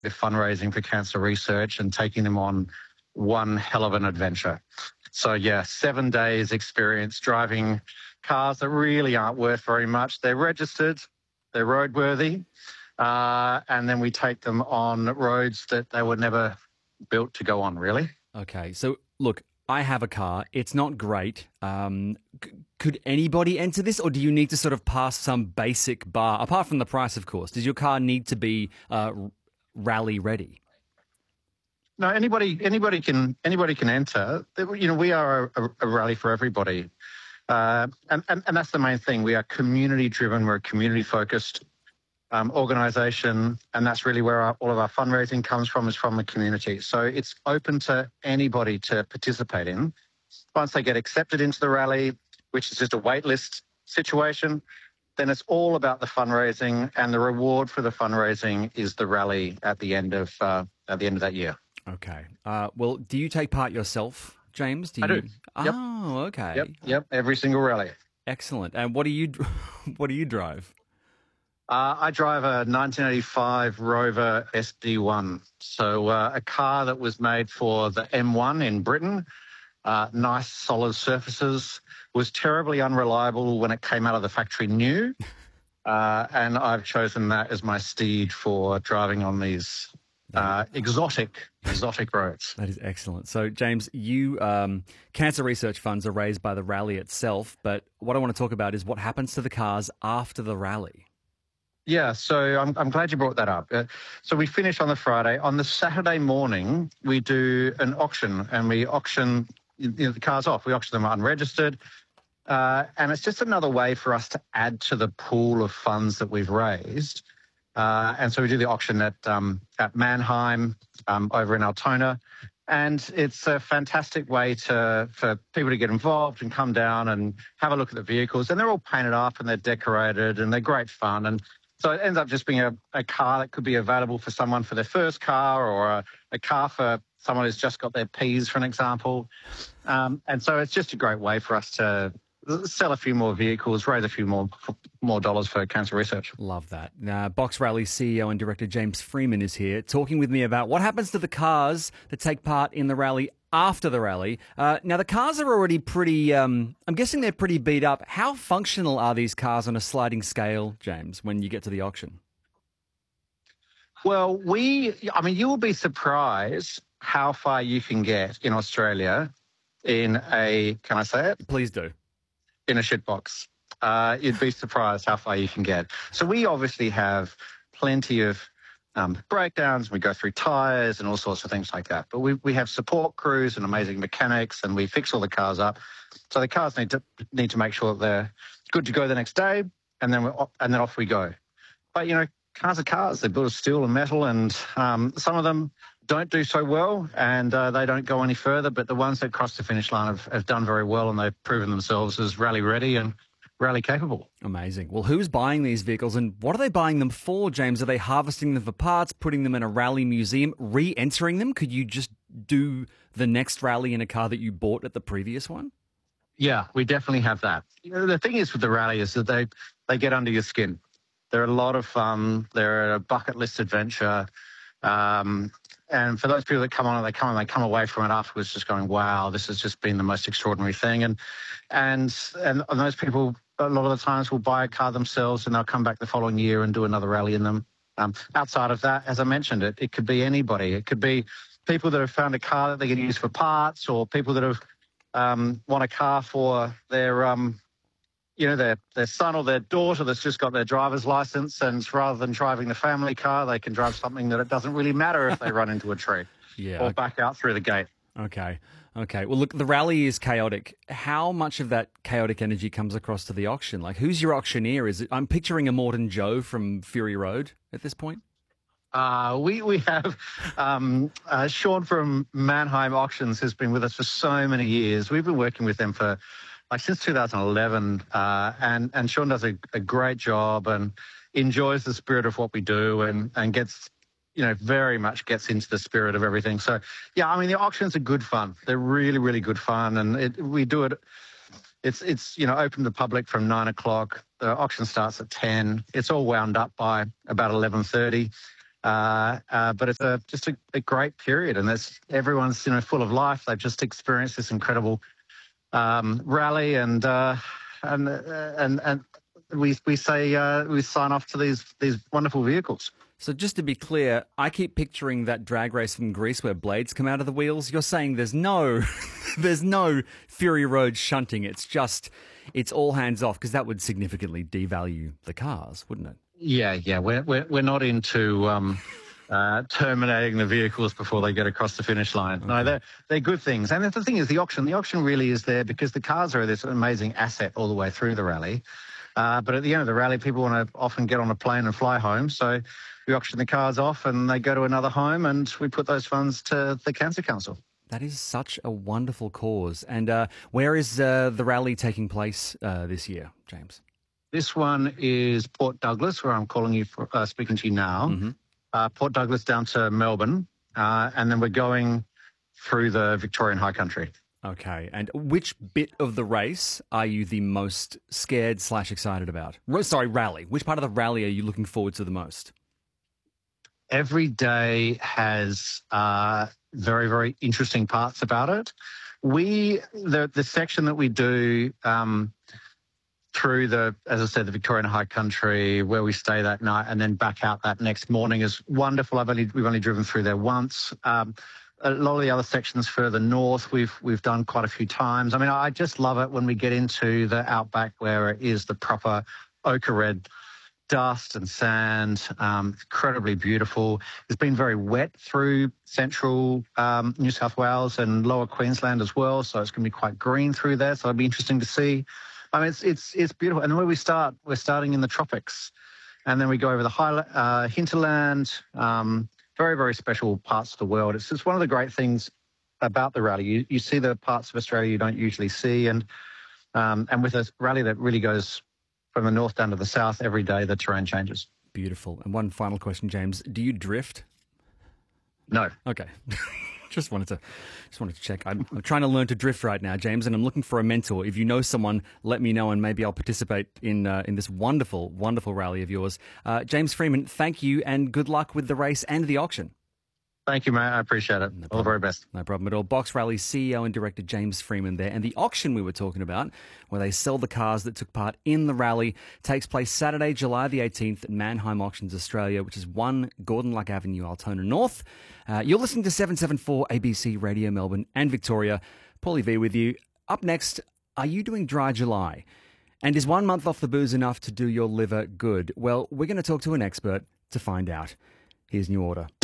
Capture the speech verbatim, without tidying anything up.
fundraising for cancer research and taking them on one hell of an adventure. So, yeah, seven days experience driving cars that really aren't worth very much. They're registered, they're roadworthy, uh, and then we take them on roads that they were never built to go on, really. Okay, so look, I have a car. It's not great. Um, c- could anybody enter this, or do you need to sort of pass some basic bar, apart from the price, of course? Does your car need to be uh, rally ready? No, anybody, anybody can, anybody can enter. You know, we are a, a rally for everybody, uh, and, and and that's the main thing. We are community driven. We're a community focused um, organisation, and that's really where our, all of our fundraising comes from. Is from the community. So it's open to anybody to participate in. Once they get accepted into the rally, which is just a wait list situation, then it's all about the fundraising, and the reward for the fundraising is the rally at the end of uh, at the end of that year. Okay. Uh, well, do you take part yourself, James? Do I you? do. Oh, Yep. okay. Yep, yep. Every single rally. Excellent. And what do you what do you drive? Uh, I drive a nineteen eighty-five Rover S D one, so uh, a car that was made for the M one in Britain. Uh, nice, solid surfaces. Was terribly unreliable when it came out of the factory new, uh, and I've chosen that as my steed for driving on these uh, exotic, exotic roads. That is excellent. So, James, you um, cancer research funds are raised by the rally itself, but what I want to talk about is what happens to the cars after the rally. Yeah, so I'm, I'm glad you brought that up. Uh, so we finish on the Friday. On the Saturday morning, we do an auction, and we auction you know, the cars off. We auction them unregistered, uh, and it's just another way for us to add to the pool of funds that we've raised. Uh, and so we do the auction at um, at Mannheim um, over in Altona, and it's a fantastic way to for people to get involved and come down and have a look at the vehicles. And they're all painted up and they're decorated and they're great fun. And so it ends up just being a, a car that could be available for someone for their first car, or a, a car for someone who's just got their Ps, for an example. Um, and so it's just a great way for us to sell a few more vehicles, raise a few more more dollars for cancer research. Love that. Now, Box Rally C E O and director James Freeman is here talking with me about what happens to the cars that take part in the rally after the rally. Uh, now, the cars are already pretty, um, I'm guessing they're pretty beat up. How functional are these cars on a sliding scale, James, when you get to the auction? Well, we, I mean, you will be surprised how far you can get in Australia in a, can I say it? Please do. In a shitbox. Uh, you'd be surprised how far you can get. So we obviously have plenty of um, breakdowns. We go through tyres and all sorts of things like that. But we, we have support crews and amazing mechanics, and we fix all the cars up. So the cars need to need to make sure that they're good to go the next day, and then we're, and then off we go. But, you know, cars are cars. They're built of steel and metal, and um, some of them don't do so well, and uh, they don't go any further. But the ones that cross the finish line have, have done very well, and they've proven themselves as rally ready and rally capable. Amazing. Well, who's buying these vehicles, and what are they buying them for, James? Are they harvesting them for parts, putting them in a rally museum, re-entering them? Could you just do the next rally in a car that you bought at the previous one? Yeah, we definitely have that. You know, the thing is with the rally is that they, they get under your skin. They're a lot of fun. They're a bucket list adventure. Um, and for those people that come on, they come on, they come away from it afterwards just going, wow, this has just been the most extraordinary thing. And, and, and those people, a lot of the times will buy a car themselves, and they'll come back the following year and do another rally in them. Um, outside of that, as I mentioned, it, it could be anybody. It could be people that have found a car that they can use for parts, or people that have um, want a car for their, um, you know, their, their son or their daughter that's just got their driver's license, and rather than driving the family car, they can drive something that it doesn't really matter if they run into a tree yeah, or okay. back out through the gate. Okay. Okay. Well, look, the rally is chaotic. How much of that chaotic energy comes across to the auction? Like, who's your auctioneer? Is it? I'm picturing a Morton Joe from Fury Road at this point. Uh, we we have um, uh, Sean from Mannheim Auctions has been with us for so many years. We've been working with them for like since two thousand eleven, uh, and and Sean does a, a great job and enjoys the spirit of what we do, and and gets. you know, very much gets into the spirit of everything. So, yeah, I mean, the auctions are good fun. They're really, really good fun. And it, we do it, it's, it's you know, open to the public from nine o'clock. The auction starts at ten. It's all wound up by about eleven thirty. Uh, uh, but it's a, just a, a great period, and there's, everyone's you know full of life. They've just experienced this incredible um, rally, and uh, and uh, and and we we say uh, we sign off to these these wonderful vehicles. So just to be clear, I keep picturing that drag race from Greece where blades come out of the wheels. You're saying there's no, there's no Fury Road shunting. It's just, it's all hands off, because that would significantly devalue the cars, wouldn't it? Yeah, yeah, we're we're, we're not into um, uh, terminating the vehicles before they get across the finish line. Okay. No, they're they're good things. And the thing is, the auction, the auction really is there because the cars are this amazing asset all the way through the rally. Uh, but at the end of the rally, people want to often get on a plane and fly home. So we auction the cars off and they go to another home, and we put those funds to the Cancer Council. That is such a wonderful cause. And uh, where is uh, the rally taking place uh, this year, James? This one is Port Douglas, where I'm calling you, for, uh, speaking to you now. Mm-hmm. uh, Port Douglas down to Melbourne, uh, and then we're going through the Victorian High Country. Okay, and which bit of the race are you the most scared slash excited about? Sorry, rally. Which part of the rally are you looking forward to the most? Every day has uh, very, very interesting parts about it. We, the the section that we do um, through the, as I said, the Victorian High Country, where we stay that night and then back out that next morning, is wonderful. I've only we've only driven through there once. Um, A lot of the other sections further north, we've we've done quite a few times. I mean, I just love it when we get into the outback where it is the proper ochre red dust and sand, um, incredibly beautiful. It's been very wet through central um, New South Wales and lower Queensland as well, so it's going to be quite green through there. So it'll be interesting to see. I mean, it's it's it's beautiful. And where we start, we're starting in the tropics, and then we go over the high, uh, hinterland. Um, Very, very special parts of the world. It's just one of the great things about the rally. You, you see the parts of Australia you don't usually see, and um, and with a rally that really goes from the north down to the south every day, the terrain changes. Beautiful. And one final question, James: do you drift? No. Okay. Just wanted to, just wanted to check. I'm, I'm trying to learn to drift right now, James, and I'm looking for a mentor. If you know someone, let me know, and maybe I'll participate in uh, in this wonderful, wonderful rally of yours. Uh, James Freeman, thank you, and good luck with the race and the auction. Thank you, mate. I appreciate it. No all the very best. No problem at all. Box Rally C E O and director James Freeman there. And the auction we were talking about, where they sell the cars that took part in the rally, takes place Saturday, July the eighteenth at Mannheim Auctions Australia, which is one Gordon Luck Avenue, Altona North. Uh, you're listening to seven seventy-four A B C Radio Melbourne and Victoria. Paulie V with you. Up next, are you doing Dry July? And is one month off the booze enough to do your liver good? Well, we're going to talk to an expert to find out. Here's New Order.